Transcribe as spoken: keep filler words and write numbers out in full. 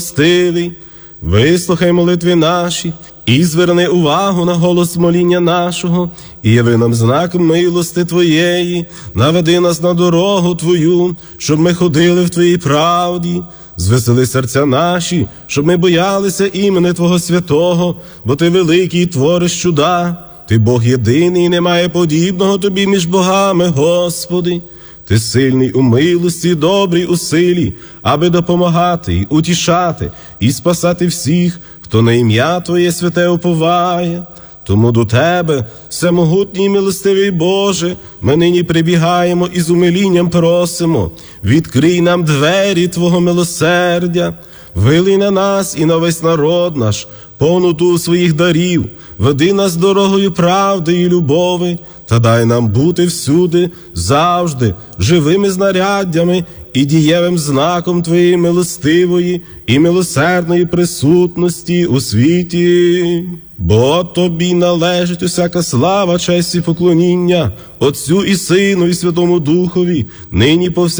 милостивий, вислухай молитви наші і зверни увагу на голос моління нашого, і яви нам знак милости Твоєї, наведи нас на дорогу Твою, щоб ми ходили в Твоїй правді. Звесели серця наші, щоб ми боялися імени Твого святого, бо Ти великий твориш чуда. Ти Бог єдиний, немає подібного Тобі між богами, Господи. Ти сильний у милості, добрий у силі, аби допомагати й утішати, і спасати всіх, хто на ім'я Твоє святе уповає. Тому до Тебе, всемогутній милостивий Боже, ми нині прибігаємо і з умилінням просимо, відкрий нам двері Твого милосердя, вилий на нас і на весь народ наш повноту своїх дарів, веди нас дорогою правди і любові, та дай нам бути всюди, завжди, живими знаряддями і дієвим знаком Твоєї милостивої і милосердної присутності у світі. Бо Тобі належить усяка слава, честь і поклоніння, Отцю і Сину і Святому Духові, нині повсякчас